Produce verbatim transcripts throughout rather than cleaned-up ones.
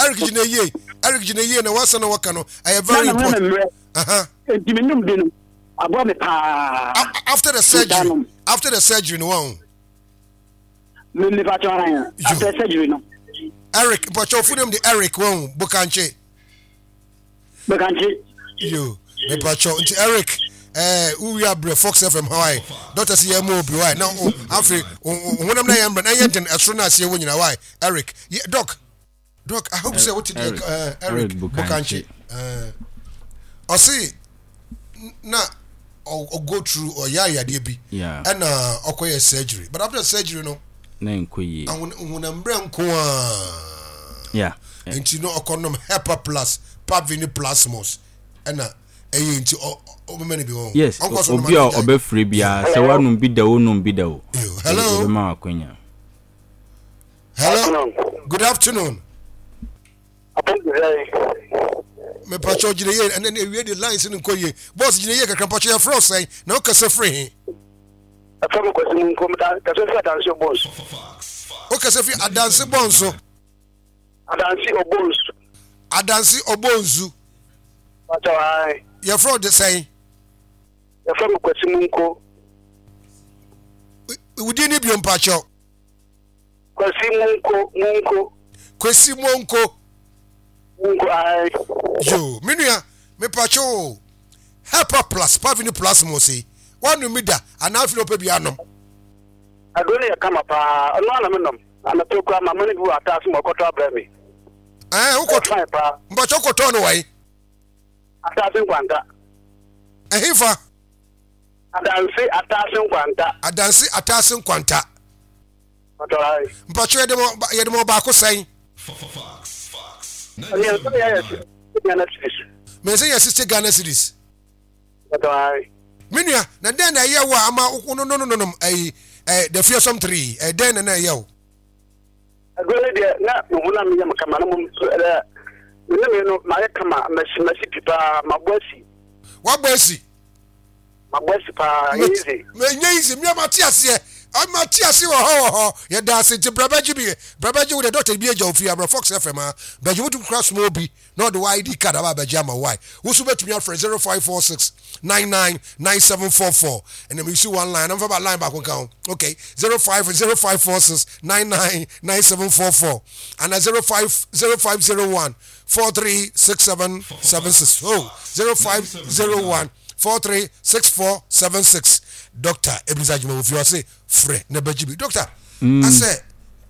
Eric Jineye Eric Jineye na wasa na waka no I very important uh-huh diminum dinu abo me pa after the surgery after the surgery no one me me pa chora after surgery no Eric but your full name the Eric one Bukanche Bukanche yo me pa cho nti Eric eh we are bre Fox F M Hawaii Doctor C M O why now after when am na yam na yen astronaut here nyina why Eric yeah, doc doc I hope say what did uh, Eric Bukanche uh I see na or go through or yeah yeah dey bi yeah and uh okoye surgery but after surgery no na nkoyi and when am bre nko ah yeah and you know econom Hepa Plus Pavini Plasmos and uh eh nti o me be won yes obi a obefre bia se wanum bi da wonum bi da wo hello ma akonya hello good afternoon me pacho Jineye and then we the lines in Koye boss Jineye kakra pacho ya fro say na o kase free afam ko simun ko meta ka so fi adanse boss o kase fi adanse bonso adanse obonsu adanse obonzu pacho ai ya fro the say ya fam ko simun ko wudi ni biom pacho ko simun ko munko ko simonko munko ai yo minua me pacho Hepa Plus Pavini Plasmos wanu mida anafilo pe bia nom adoni ya kama pa ono ana menom ana to kwa mama ni bu atas mo koto abrami eh ukoto pa mbacho koto no wai atas kwanta ehifa adansi atas kwanta adansi atas kwanta Otorai mbacho yedemo yedemo ba ko sai ya so ya ya Ghana series me say ya sister Ghana series Otorai minua na den na ye wa ama no no no no eh eh the fearsome three eh den na ye wo agole dia na muhuna mi yam kama na mum eh me no ma ye kama masi masi pipa mabwasi wa bwasi mabwasi pa easy me easy me amatiase amatiase wo ho ho ye da se ti brabaji bi brabaji wo the doctor bi eja ofi abra Fox F M a baji wo to cross mo bi no the I D card aba baji ama why wo so betumi afre zero five four six nine nine nine seven four four and then we see one line I'm about line back on count okay zero five zero five four six nine nine nine seven four four and a zero five zero five zero one four three six seven seven six oh zero five zero one four three six four seven six Doctor Ebizajimo if you say free na bajibi doctor mm. I say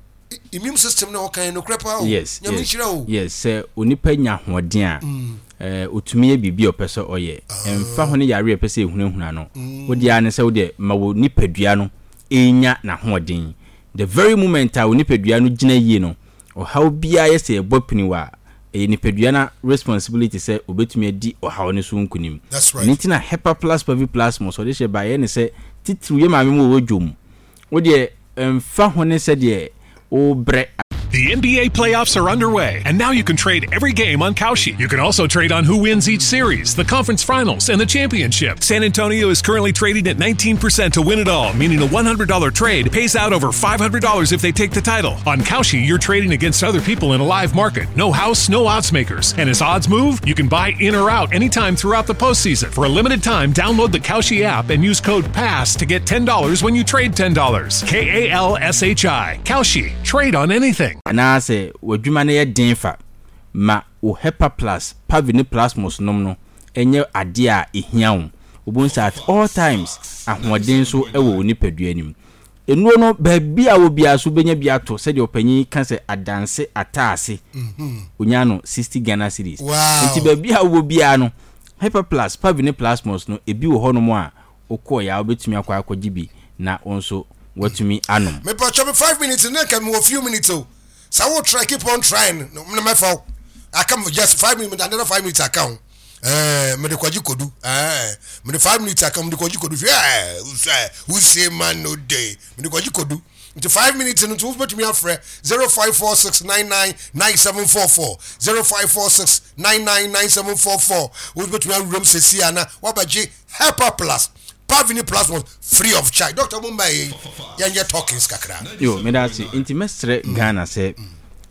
immune system na okan no krepa o yes yes, yes say onipa nya hoden a mm. eh otumi e bibi opese oye emfa ho ne yare epese ehunahuna no mm. wodi ane se wodi ma wo nipadua no enya na hoden the very moment a onipadua no gina yie no o how bia ye se ebopini wa e nipadua na responsibility se obetumi adi o how ne so nkunim that's right nitina Hepa Plus Pavini Plasmos so de she ba ye ne se titru ye maame mo wodwom wodi emfa ho ne se de o bre. The N B A playoffs are underway, and now you can trade every game on Kalshi. You can also trade on who wins each series, the conference finals, and the championship. San Antonio is currently trading at nineteen percent to win it all, meaning a one hundred dollars trade pays out over five hundred dollars if they take the title. On Kalshi, you're trading against other people in a live market. No house, no odds makers. And as odds move, you can buy in or out anytime throughout the postseason. For a limited time, download the Kalshi app and use code PASS to get ten dollars when you trade ten dollars. K A L S H I. Kalshi. Trade on anything. Na se wadwuma na ye denfa ma o Hepa Plus Pavini Plasmos nom no enye ade a ehia wo obunsa at all times ahoden so ewo nipadua nim enuo no ba bia wo bia so benya bia to se de opanyi kan se adanse atase mhm onya no sixty Ghana series nti ba bia wo bia no Hepa Plus Pavini Plasmos no ebi wo hono mo a okọ ya obetumi akwa akọgibi na onso watumi anom me pa chop five minutes na kam wo few minutes o so I will try keep on trying no my fault I come just five minutes another five minutes account eh me de kwaji kodu eh me de five minutes account me de kwaji kodu eh who say man no day me de kwaji kodu into five minutes and to put me afre zero five four six nine nine nine seven four four zero five four six nine nine nine seven four four we put me room sesi ana wabaji Hepa Plus Pavini Plasmos free of charge. Doctor Mumbai, you're talking skakra. Yo, me that's inti mestre Ghana say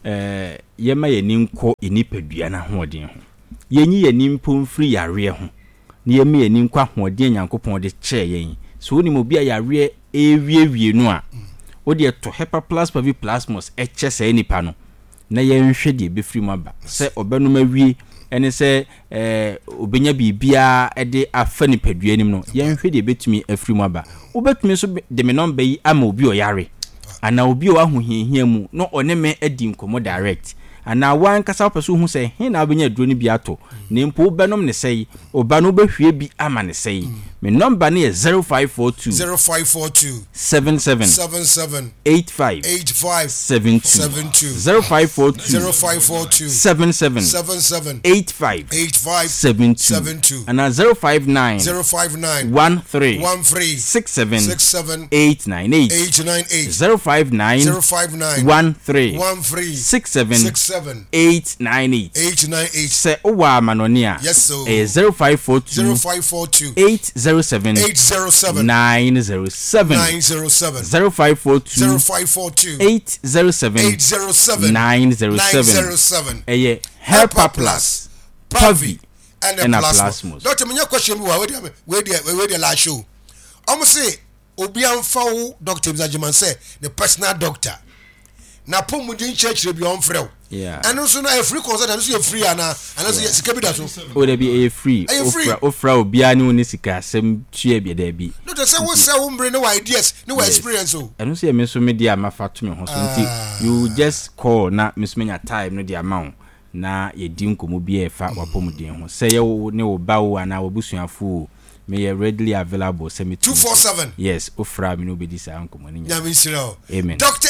eh yema yenim ko enipadua na hoden ho yenyi yenim pom free yare ho na yema yenim kwa hoden Nyankopɔn de che yen so ni mo bia yare ewiewie no a wo de to Hepa Plus Pavi Plasmos eche se nipa no na yenhwe de be free maba se obenum awie ene se eh obenya bibia e de afa nipadua nim no yenhwe de betumi afri maba wo betumi so de me number yi ama obi o yare ana obi o ahohiahia mu no one me adi nkomo direct ana wan kasa peso hu se he na abenya duro ni bi ato ne mpo benom ne sei oba no behwie bi ama ne sei me number ne zero five four two zero five four two seven seven seven seven eight five eight five seven two seven two zero five four two zero five four two seven seven seven seven eight five eight five seven two seven two ana zero five nine zero five nine one three one three six seven six seven eight nine eight eight nine eight zero five nine zero five nine one three one three six seven six seven eight nine eight eight nine eight se owa manonia yes so eh zero five four two zero five four two eight zero seven eight zero seven nine zero seven nine zero seven zero five four two zero five four two eight zero seven eight zero seven nine zero nine seven zero seven eh Hepa Plus Pavi and a Plasmos. Doctor, me question we where where where the last show. I'm say obi amfa wo Doctor Mzajiman say the personal doctor. Na pom mudin church re bi on frɛ. Yeah. And also na a free concert and so free ana and so sika bi da so. O dey be a free. Ofra ofra obi ani woni sika asem tue bi da bi. No dey say wo say wo mbre no ideas, no experience o. And so me so me dia mafa to me ho so nti you just call na me so menya time no dia ma na ye di nkomo bi e fa wapomuden ho say ye wo ne wo ba wo ana wo busuafo me ye readily available say me two four seven yes ofra me no be this nkomo ni nya nya me siro amen. Doctor